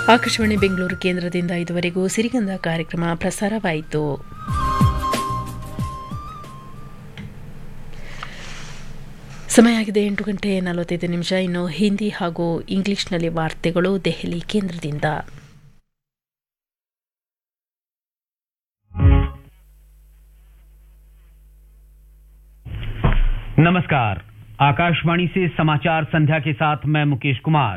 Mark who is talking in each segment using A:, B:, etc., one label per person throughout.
A: ಆಕಾಶವಾಣಿ ಬೆಂಗಳೂರು ಕೇಂದ್ರದಿಂದ ಇದುವರೆಗೂ ಸಿರಿಗಂಧ ಕಾರ್ಯಕ್ರಮ ಪ್ರಸಾರವಾಯಿತು. ಸಮಯ ಆಗಿದೆ 8:45. ಇನ್ನು ಹಿಂದಿ ಹಾಗೂ ಇಂಗ್ಲಿಷ್ನಲ್ಲಿ ವಾರ್ತೆಗಳು ದೆಹಲಿ ಕೇಂದ್ರದಿಂದ.
B: नमस्कार, आकाशवाणी से समाचार संध्या के साथ मैं मुकेश कुमार.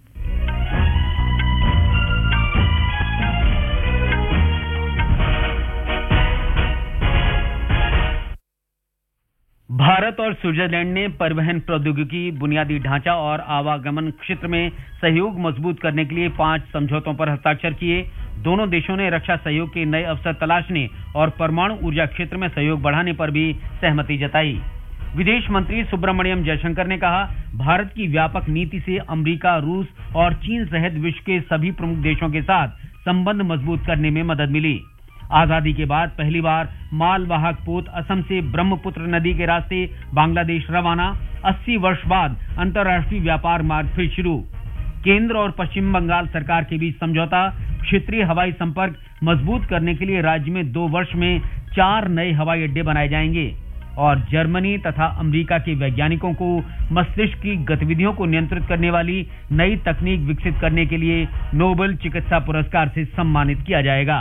B: भारत और स्विट्जरलैंड ने परिवहन प्रौद्योगिकी, बुनियादी ढांचा और आवागमन क्षेत्र में सहयोग मजबूत करने के लिए 5 समझौतों पर हस्ताक्षर किए. दोनों देशों ने रक्षा सहयोग के नए अवसर तलाशने और परमाणु ऊर्जा क्षेत्र में सहयोग बढ़ाने पर भी सहमति जताई. विदेश मंत्री सुब्रमण्यम जयशंकर ने कहा, भारत की व्यापक नीति से अमेरिका, रूस और चीन सहित विश्व के सभी प्रमुख देशों के साथ संबंध मजबूत करने में मदद मिली. आजादी के बाद पहली बार मालवाहक पोत असम से ब्रह्मपुत्र नदी के रास्ते बांग्लादेश रवाना. 80 वर्ष बाद अंतर्राष्ट्रीय व्यापार मार्ग फिर शुरू. केंद्र और पश्चिम बंगाल सरकार के बीच समझौता. क्षेत्रीय हवाई संपर्क मजबूत करने के लिए राज्य में 2 वर्ष में 4 नए हवाई अड्डे बनाए जाएंगे. और जर्मनी तथा अमेरिका के वैज्ञानिकों को मस्तिष्क की गतिविधियों को नियंत्रित करने वाली नई तकनीक विकसित करने के लिए नोबेल चिकित्सा पुरस्कार से सम्मानित किया जाएगा.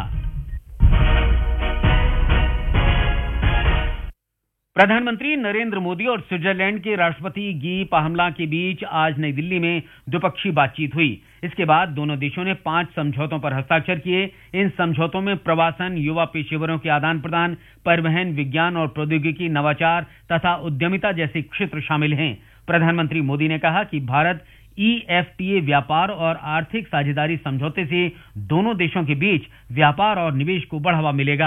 B: प्रधानमंत्री नरेंद्र मोदी और स्विट्जरलैंड के राष्ट्रपति गी पाहमला के बीच आज नई दिल्ली में द्विपक्षीय बातचीत हुई. इसके बाद दोनों देशों ने 5 समझौतों पर हस्ताक्षर किए. इन समझौतों में प्रवासन, युवा पेशेवरों के आदान प्रदान, परिवहन, विज्ञान और प्रौद्योगिकी, नवाचार तथा उद्यमिता जैसे क्षेत्र शामिल हैं. प्रधानमंत्री मोदी ने कहा कि भारत EFTA व्यापार और आर्थिक साझेदारी समझौते से दोनों देशों के बीच व्यापार और निवेश को बढ़ावा मिलेगा.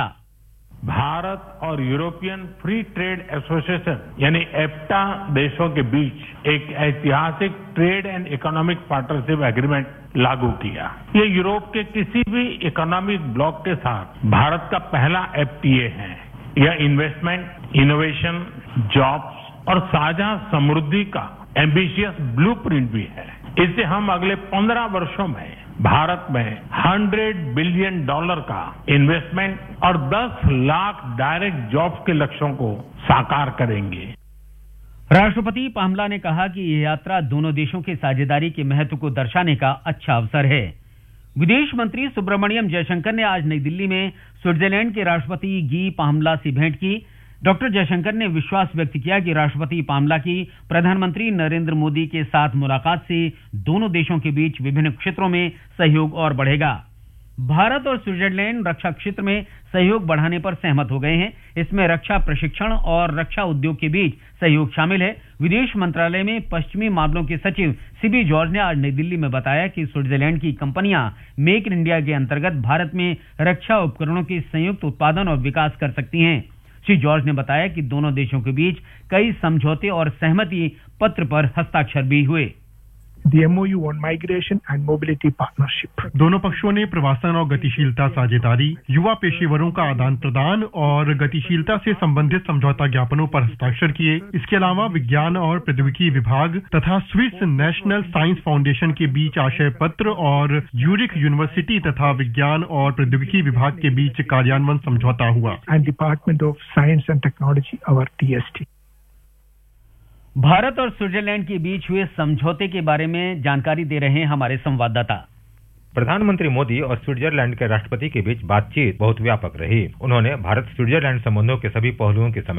C: भारत और यूरोपियन फ्री ट्रेड एसोसिएशन यानी एफ्टा देशों के बीच एक ऐतिहासिक trade and economic partnership agreement लागू किया. ये यूरोप के किसी भी इकोनॉमिक ब्लॉक के साथ भारत का पहला FTA है. यह इन्वेस्टमेंट, इनोवेशन, जॉब्स और साझा समृद्धि का एम्बिशियस ब्लूप्रिंट भी है. इससे हम अगले 15 वर्षों में भारत में $100 बिलियन का इन्वेस्टमेंट और 10 लाख डायरेक्ट जॉब्स के लक्ष्यों को साकार करेंगे.
B: राष्ट्रपति पाहमला ने कहा कि यह यात्रा दोनों देशों के साझेदारी के महत्व को दर्शाने का अच्छा अवसर है. विदेश मंत्री सुब्रमण्यम जयशंकर ने आज नई दिल्ली में स्विट्जरलैंड के राष्ट्रपति गी पाहमला से भेंट की. डॉक्टर जयशंकर ने विश्वास व्यक्त किया कि राष्ट्रपति पाहमला की प्रधानमंत्री नरेंद्र मोदी के साथ मुलाकात से दोनों देशों के बीच विभिन्न क्षेत्रों में सहयोग और बढ़ेगा. भारत और स्विट्जरलैंड रक्षा क्षेत्र में सहयोग बढ़ाने पर सहमत हो गए हैं. इसमें रक्षा प्रशिक्षण और रक्षा उद्योग के बीच सहयोग शामिल है. विदेश मंत्रालय में पश्चिमी मामलों के सचिव सीबी जॉर्ज ने आज नई दिल्ली में बताया कि स्विट्जरलैंड की कंपनियां मेक इन इंडिया के अंतर्गत भारत में रक्षा उपकरणों के संयुक्त उत्पादन और विकास कर सकती हैं. श्री जॉर्ज ने बताया कि दोनों देशों के बीच कई समझौते और सहमति पत्र पर हस्ताक्षर भी हुए.
D: The MOU on Migration and Mobility Partnership.
E: दोनों पक्षों ने प्रवासन और गतिशीलता साझेदारी, युवा पेशेवरों का आदान प्रदान और गतिशीलता से संबंधित समझौता ज्ञापनों पर हस्ताक्षर किए. इसके अलावा विज्ञान और प्रौद्योगिकी विभाग तथा स्विस नेशनल साइंस फाउंडेशन के बीच आशय पत्र और यूरिक यूनिवर्सिटी तथा विज्ञान और प्रौद्योगिकी विभाग के बीच कार्यान्वयन समझौता हुआ.
D: And Department of Science and Technology, our DST.
B: Bharat और स्विट्जरलैंड के बीच हुए समझौते के बारे में जानकारी दे रहे हैं हमारे संवाददाता.
F: प्रधानमंत्री मोदी और स्विट्जरलैंड के राष्ट्रपति के बीच बातचीत बहुत व्यापक रही. उन्होंने भारत स्विट्जरलैंड संबंधों के सभी पहलुओं की